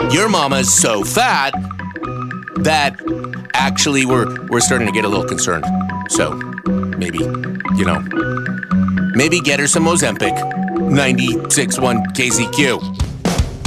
Your mama's so fat that actually we're starting to get a little concerned. So maybe, maybe get her some Ozempic. 96.1 KZQ.